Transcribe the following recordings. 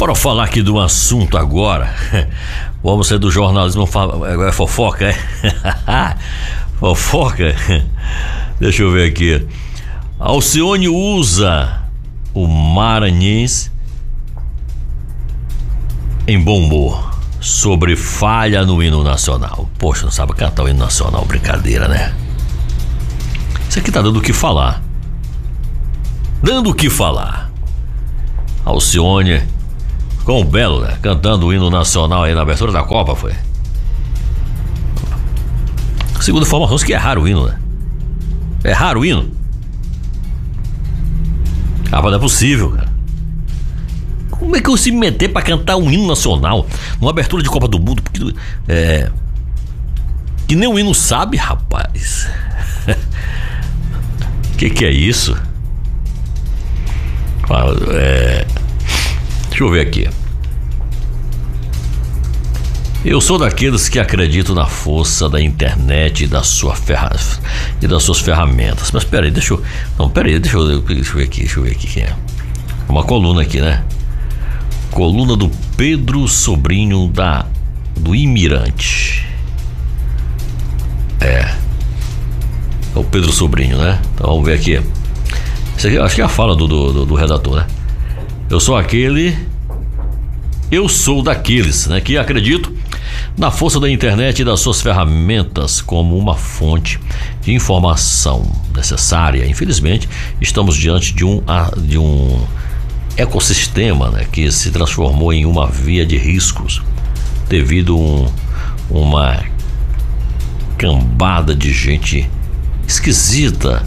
Para falar aqui de um assunto agora, vamos ser do jornalismo, agora é fofoca, é? Fofoca? Deixa eu ver aqui. Alcione usa o maranhense em bom humor sobre falha no hino nacional. Poxa, não sabe cantar o hino nacional, brincadeira, né? Isso aqui tá dando o que falar. Dando o que falar. Alcione com o Belo, né? Cantando o hino nacional aí na abertura da Copa, foi. Segundo informações que é raro o hino, né? É raro o hino. Ah, mas não é possível, cara. Como é que eu se meter pra cantar um hino nacional numa abertura de Copa do Mundo? Porque, que nem o hino sabe, rapaz. Que é isso? Deixa eu ver aqui. Eu sou daqueles que acreditam na força da internet e das suas ferramentas. Mas peraí, deixa eu ver aqui quem é. Uma coluna aqui, né? Coluna do Pedro Sobrinho do Imirante. É o Pedro Sobrinho, né? Então vamos ver aqui. Isso aqui acho que é a fala do redator, né? Eu sou daqueles, né, que acredito na força da internet e das suas ferramentas como uma fonte de informação necessária. Infelizmente, estamos diante de um ecossistema, né, que se transformou em uma via de riscos devido a uma cambada de gente esquisita,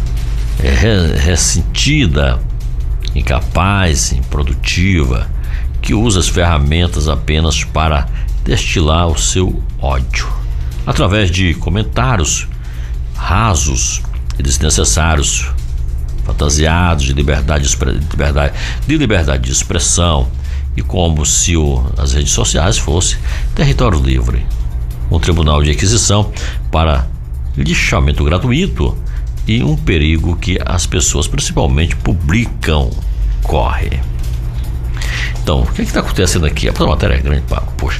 ressentida, incapaz, improdutiva, que usa as ferramentas apenas para destilar o seu ódio através de comentários rasos e desnecessários, fantasiados de liberdade de expressão, e como se as redes sociais fosse território livre, um tribunal de aquisição para lixamento gratuito e um perigo que as pessoas, principalmente publicam, corre. Então, o que está acontecendo aqui? A matéria é grande, poxa.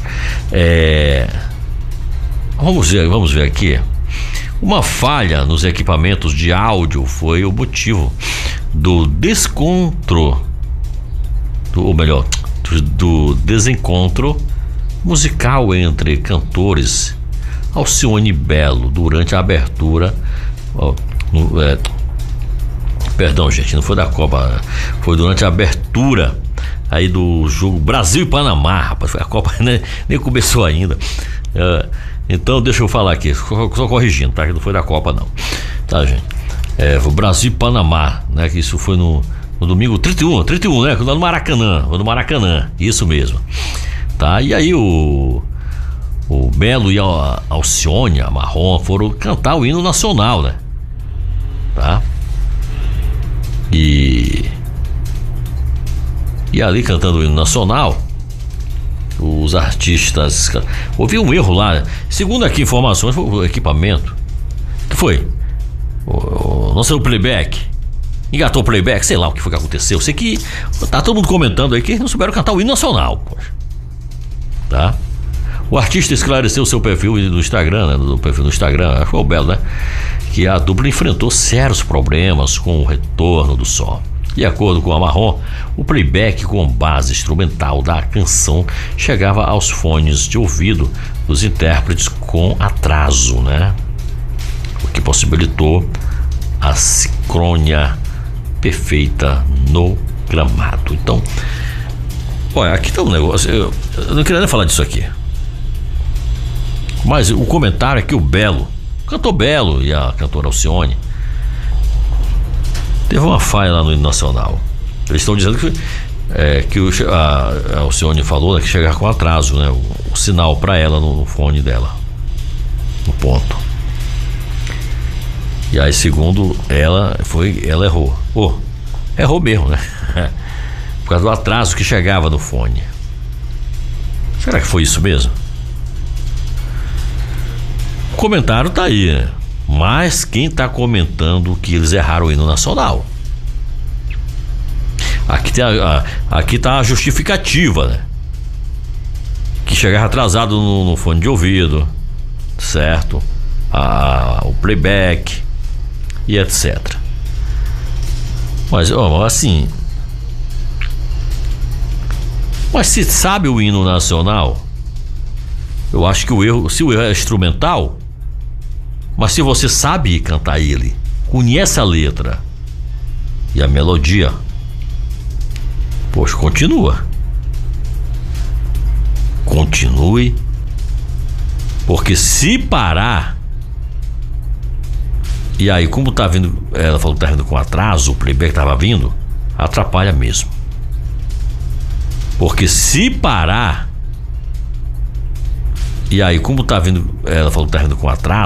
Vamos ver aqui. Uma falha nos equipamentos de áudio foi o motivo do desencontro musical entre cantores Alcione e Belo durante a abertura. Perdão, gente, não foi da Copa, foi durante a abertura aí do jogo Brasil e Panamá, rapaz. A Copa nem começou ainda. Então deixa eu falar aqui, só corrigindo, tá? Que não foi da Copa, não, tá, gente? O Brasil e Panamá, né? Que isso foi no domingo 31, né? No Maracanã, isso mesmo, tá? E aí o Belo e a Alcione, a Marrom, foram cantar o hino nacional, né? Tá? E ali cantando o hino nacional, os artistas, houve um erro lá, segundo aqui informações, foi o equipamento que foi não sei, o playback engatou o playback, sei lá o que foi que aconteceu. Sei que tá todo mundo comentando aí que não souberam cantar o hino nacional, poxa. Tá? O artista esclareceu seu perfil no Instagram, né? Do perfil no Instagram, acho que foi o Belo, né? Que a dupla enfrentou sérios problemas com o retorno do som. De acordo com a Marrom, o playback com base instrumental da canção chegava aos fones de ouvido dos intérpretes com atraso, né? O que possibilitou a sincronia perfeita no gramado. Então, olha, aqui tá um negócio, eu não queria nem falar disso aqui, mas o comentário é que o Belo, cantor Belo e a cantora Alcione, teve uma falha lá no hino nacional. Eles estão dizendo que a Alcione falou, né, que chegar com atraso, né, o sinal para ela no fone dela, no ponto. E aí, segundo ela, ela errou. Errou mesmo, né? Por causa do atraso que chegava no fone. Será que foi isso mesmo? O comentário tá aí, né? Mas quem tá comentando que eles erraram o hino nacional? Aqui tá a justificativa, né? Que chegava atrasado no fone de ouvido, certo? O playback e etc. Mas, assim. Mas se sabe o hino nacional, eu acho que se o erro é instrumental, mas se você sabe cantar ele, conhece a letra e a melodia, poxa, continua. Continue, porque se parar, e aí como tá vindo, ela falou que tá vindo com atraso, o playback tava vindo, atrapalha mesmo. Porque se parar, e aí como tá vindo, ela falou que tá vindo com atraso,